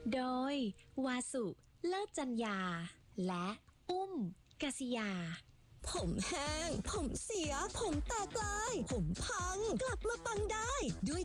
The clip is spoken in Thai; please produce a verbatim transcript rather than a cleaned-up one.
โดยวาสุเลิศจัญญาและอุ้มกษิยาผมแห้งผมเสียผมแตกลายผมพังกลับมาปังได้ด้วย